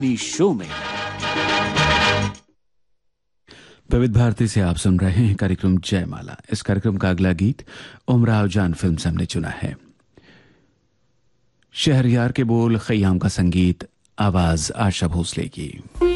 Show में विविध भारती से आप सुन रहे हैं कार्यक्रम जयमाला। इस कार्यक्रम का अगला गीत उमराव जान फिल्म से हमने चुना है। शहरयार के बोल, खयाम का संगीत, आवाज आशा भोसले की।